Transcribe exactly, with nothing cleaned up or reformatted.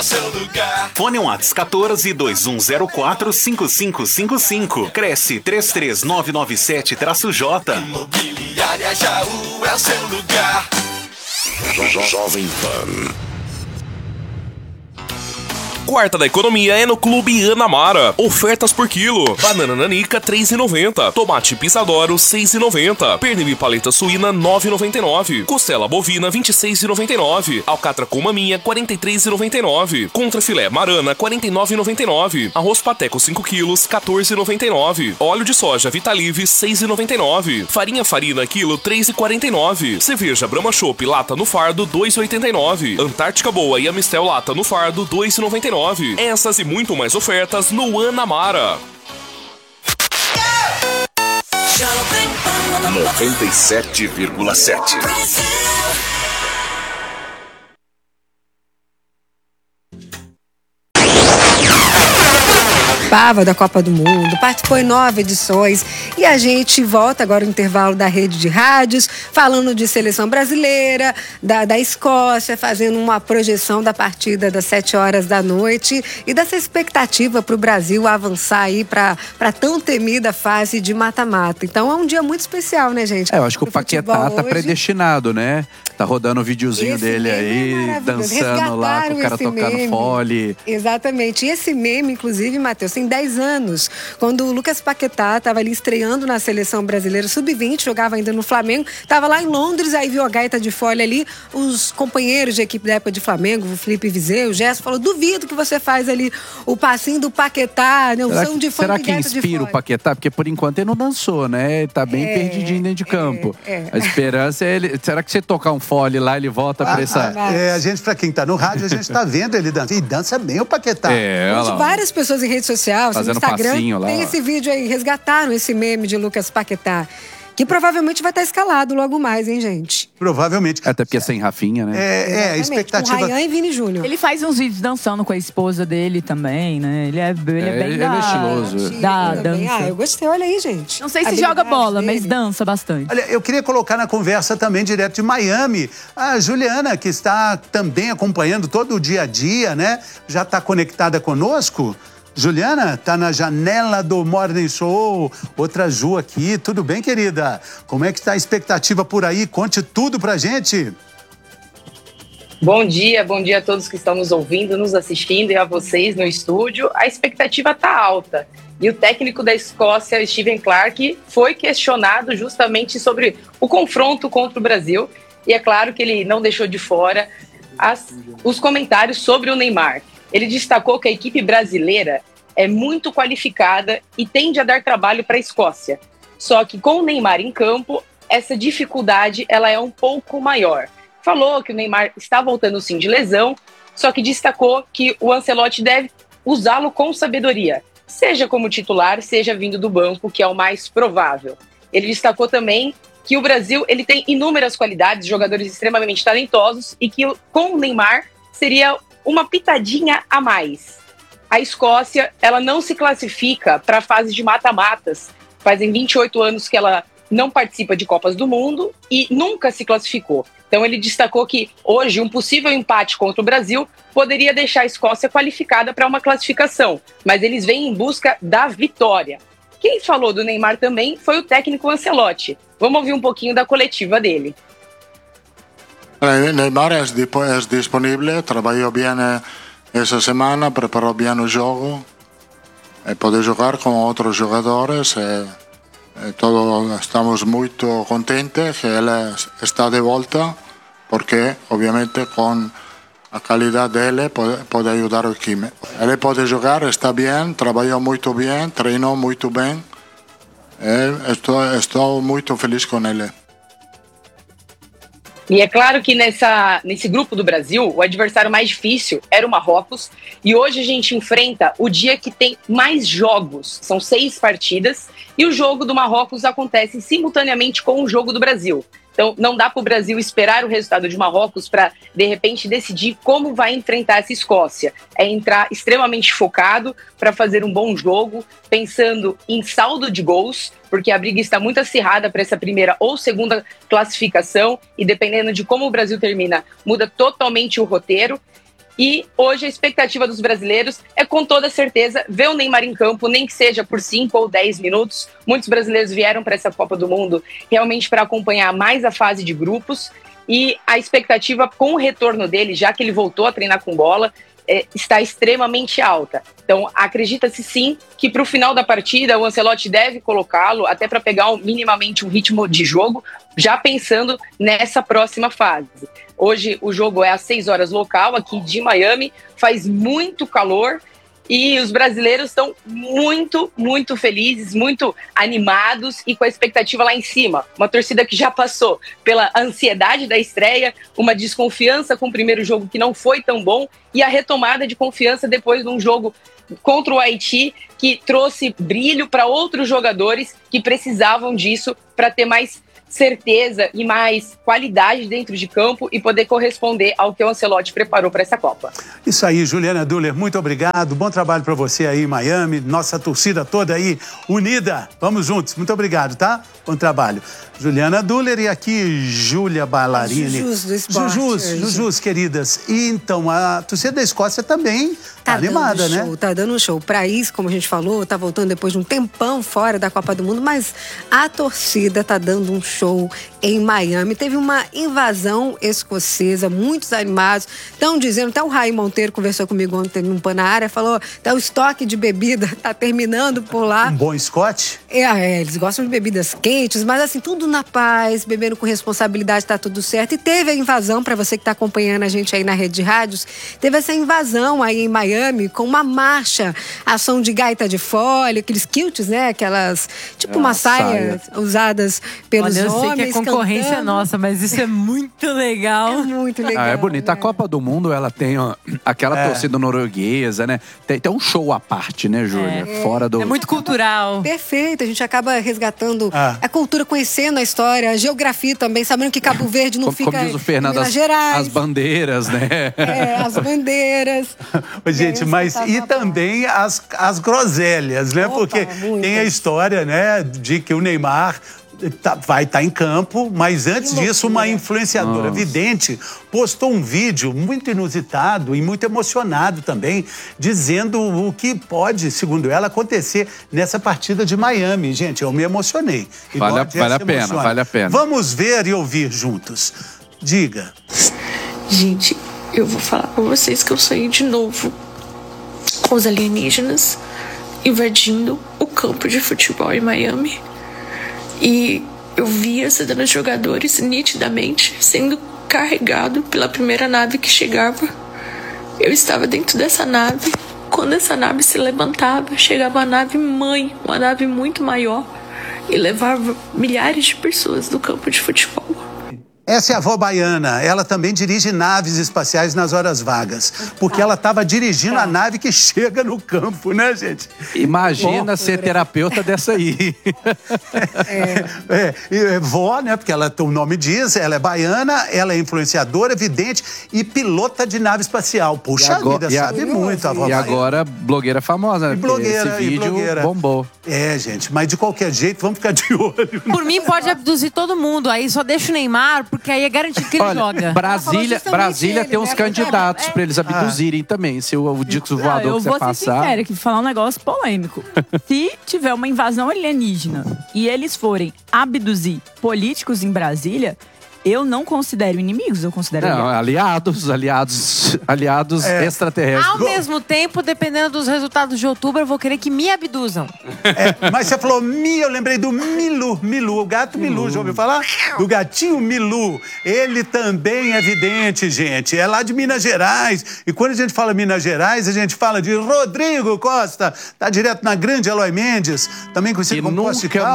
o seu lugar. Fone Whats quatorze, dois um zero quatro, cinco cinco cinco cinco. Cresce três três nove nove sete J. Imobiliária Jaú é o seu lugar. Jovem Pan. Quarta da economia é no Clube Anamara. Ofertas por quilo. Banana nanica três reais e noventa centavos. Tomate pisadoro seis reais e noventa centavos. Pernil e paleta suína nove reais e noventa e nove centavos. Costela bovina vinte e seis reais e noventa e nove centavos. Alcatra com maminha quarenta e três reais e noventa e nove centavos. Contra filé marana quarenta e nove reais e noventa e nove centavos. Arroz pateco cinco quilos quatorze reais e noventa e nove centavos. Óleo de soja Vitalive seis reais e noventa e nove centavos. Farinha farina quilo três reais e quarenta e nove centavos. Cerveja Brahma Chopp lata no fardo dois reais e oitenta e nove centavos. Antártica Boa e Amistel lata no fardo dois reais e noventa e nove centavos. Essas e muito mais ofertas no Anamara. noventa e sete vírgula sete. Participava da Copa do Mundo, participou em nove edições e a gente volta agora no intervalo da rede de rádios, falando de seleção brasileira, da, da Escócia, fazendo uma projeção da partida das sete horas da noite e dessa expectativa para o Brasil avançar aí para a tão temida fase de mata-mata. Então é um dia muito especial, né, gente? É, eu acho que o Paquetá tá hoje predestinado, né? Tá rodando o videozinho esse dele aí, é dançando lá, com o cara tocando meme. fole. Exatamente. E esse meme, inclusive, Matheus, tem dez anos, quando o Lucas Paquetá estava ali estreando na seleção brasileira sub vinte, jogava ainda no Flamengo, estava lá em Londres, aí viu a gaita de fole ali, os companheiros de equipe da época de Flamengo, o Felipe Viseu, o Gerson, falou, duvido que você faz ali o passinho do Paquetá, né? Um Será som que, de funk será e que gaita de inspira fole. o Paquetá? Porque por enquanto ele não dançou, né? Ele tá bem É, perdidinho dentro de campo. É, é. A esperança é ele... Será que você tocar um fole lá, ele volta pra essa... Ah, é, a gente, pra quem tá no rádio, a gente tá vendo ele dançar. E dança bem o Paquetá. É, olha lá. Várias pessoas em rede social, Fazendo no Instagram, passinho lá, tem ó. esse vídeo aí, resgataram esse meme de Lucas Paquetá, que provavelmente vai estar escalado logo mais, hein, gente? Provavelmente. Até porque é sem Rafinha, né? É, é a Exatamente, expectativa... com Ryan e Vini Júnior. Ele faz uns vídeos dançando com a esposa dele também, né? Ele é, ele é, É, bem ele da, é estiloso. da Também. dança. Ah, eu gostei, olha aí, gente. Não sei se Habilidade joga bola, dele. mas dança bastante. Olha, eu queria colocar na conversa também, direto de Miami, a Juliana, que está também acompanhando todo o dia a dia, né? Já está conectada conosco. Juliana, tá na janela do Morning Show. Outra Ju aqui. Tudo bem, querida? Como é que tá a expectativa por aí? Conte tudo pra gente. Bom dia, bom dia a todos que estão nos ouvindo, nos assistindo e a vocês no estúdio. A expectativa tá alta. E o técnico da Escócia, Steven Clark, foi questionado justamente sobre o confronto contra o Brasil. E é claro que ele não deixou de fora as, os comentários sobre o Neymar. Ele destacou que a equipe brasileira é muito qualificada e tende a dar trabalho para a Escócia. Só que com o Neymar em campo, essa dificuldade ela é um pouco maior. Falou que o Neymar está voltando sim de lesão, só que destacou que o Ancelotti deve usá-lo com sabedoria, seja como titular, seja vindo do banco, que é o mais provável. Ele destacou também que o Brasil ele tem inúmeras qualidades, jogadores extremamente talentosos e que com o Neymar seria uma pitadinha a mais. A Escócia, ela não se classifica para a fase de mata-matas. Fazem vinte e oito anos que ela não participa de Copas do Mundo e nunca se classificou. Então ele destacou que hoje um possível empate contra o Brasil poderia deixar a Escócia qualificada para uma classificação, mas eles vêm em busca da vitória. Quem falou do Neymar também foi o técnico Ancelotti. Vamos ouvir um pouquinho da coletiva dele. Neymar es, es disponible, trabajó bien eh, esa semana, preparó bien el juego, eh, puede jugar con otros jugadores, eh, eh, todos estamos muy contentos que él es, está de vuelta, porque obviamente con la calidad de él puede, puede ayudar al equipo. Él puede jugar, está bien, trabajó muy bien, entrenó muy bien, eh, estoy, estoy muy feliz con él. E é claro que nessa, nesse grupo do Brasil, o adversário mais difícil era o Marrocos. E hoje a gente enfrenta o dia que tem mais jogos. São seis partidas. E o jogo do Marrocos acontece simultaneamente com o jogo do Brasil. Então não dá para o Brasil esperar o resultado de Marrocos para, de repente, decidir como vai enfrentar essa Escócia. É entrar extremamente focado para fazer um bom jogo, pensando em saldo de gols, porque a briga está muito acirrada para essa primeira ou segunda classificação, e dependendo de como o Brasil termina, muda totalmente o roteiro. E hoje a expectativa dos brasileiros é, com toda certeza, ver o Neymar em campo, nem que seja por cinco ou dez minutos. Muitos brasileiros vieram para essa Copa do Mundo realmente para acompanhar mais a fase de grupos. E a expectativa com o retorno dele, já que ele voltou a treinar com bola, é, está extremamente alta. Então, acredita-se sim que para o final da partida o Ancelotti deve colocá-lo, até para pegar um, minimamente um ritmo de jogo, já pensando nessa próxima fase. Hoje o jogo é às seis horas local, aqui de Miami, faz muito calor e os brasileiros estão muito, muito felizes, muito animados e com a expectativa lá em cima. Uma torcida que já passou pela ansiedade da estreia, uma desconfiança com o primeiro jogo que não foi tão bom e a retomada de confiança depois de um jogo contra o Haiti que trouxe brilho para outros jogadores que precisavam disso para ter mais certeza e mais qualidade dentro de campo e poder corresponder ao que o Ancelotti preparou para essa Copa. Isso aí, Juliana Duller, muito obrigado. Bom trabalho para você aí em Miami. Nossa torcida toda aí unida. Vamos juntos. Muito obrigado, tá? Bom trabalho. Juliana Duller e aqui Júlia Ballarini. Jujus do esporte. Jujus, Jujus, queridas. E então, a torcida da Escócia também tá, tá animada, né? Show, tá dando um show. Pra isso, como a gente falou, tá voltando depois de um tempão fora da Copa do Mundo, mas a torcida tá dando um show em Miami. Teve uma invasão escocesa, muitos animados. Estão dizendo, até o Raí Monteiro conversou comigo ontem no Pan na área, falou, até o estoque de bebida tá terminando por lá. Um bom Scott? É, é, eles gostam de bebidas quentes, mas assim, tudo na paz, bebendo com responsabilidade, tá tudo certo. E teve a invasão, para você que tá acompanhando a gente aí na rede de rádios, teve essa invasão aí em Miami com uma marcha, ação de gaita de folha, aqueles quilts, né? Aquelas, tipo uma saia, saia usadas pelos Olha, eu homens. sei que é concorrência cantando. nossa, mas isso é muito legal. É muito legal. Ah, é bonito. Né? A Copa do Mundo, ela tem ó, aquela É. torcida norueguesa, né? Tem, tem um show à parte, né, Júlia? É. Fora do... É muito cultural. Perfeito, a gente acaba resgatando Ah. a cultura, conhecendo a história, a geografia também, sabendo que Cabo Verde não como, fica como diz o Fernando, em Minas as, Gerais. as bandeiras, né? É, as bandeiras. Ô, gente, É, mas tá e bom. também as, as groselhas, né? Opa, Porque muitas. tem a história, né, de que o Neymar tá- vai estar em campo, mas antes Que disso, uma loucura. influenciadora Nossa. vidente postou um vídeo muito inusitado e muito emocionado também, dizendo o que pode, segundo ela, acontecer nessa partida de Miami. Gente, eu me emocionei. Igual Vale a- Jess vale a se pena, emociona. vale a pena. Vamos ver e ouvir juntos. Diga. Gente, eu vou falar pra vocês que eu sonhei de novo com os alienígenas invadindo o campo de futebol em Miami. E eu via esses jogadores nitidamente sendo carregados pela primeira nave que chegava. Eu estava dentro dessa nave. Quando essa nave se levantava, chegava a nave mãe, uma nave muito maior, e levava milhares de pessoas do campo de futebol. Essa é a avó baiana. Ela também dirige naves espaciais nas horas vagas. Porque ela estava dirigindo a nave que chega no campo, né, gente? Imagina ser terapeuta dessa aí. É, e é vó, né? Porque ela, o nome diz, ela é baiana, ela é influenciadora, vidente e pilota de nave espacial. Puxa E agora- vida, e a- sabe muito a avó E baiana. agora, blogueira famosa, né? E Porque blogueira, esse e vídeo blogueira. bombou. É, gente, mas de qualquer jeito, vamos ficar de olho. Por mim, pode abduzir todo mundo. Aí só deixa o Neymar, porque aí é garantido que ele Olha, joga. Brasília, justamente Brasília ele, tem uns né? candidatos É, pra eles abduzirem também. Se o, o disco Não, voador eu que você vou ser passar... sincera aqui, falar um negócio polêmico. Se tiver uma invasão alienígena e eles forem abduzir políticos em Brasília, eu não considero inimigos, eu considero Não, aliados. aliados, aliados, aliados É. extraterrestres. Ao mesmo tempo, dependendo dos resultados de outubro, eu vou querer que me abduzam. É, mas você falou Mi, eu lembrei do Milu, Milu, o gato Milu, já ouviu falar? Do gatinho Milu. Ele também é vidente, gente. É lá de Minas Gerais. E quando a gente fala Minas Gerais, a gente fala de Rodrigo Costa. Tá direto na Grande Eloy Mendes, também conhecido E como Poste nunca Caldas.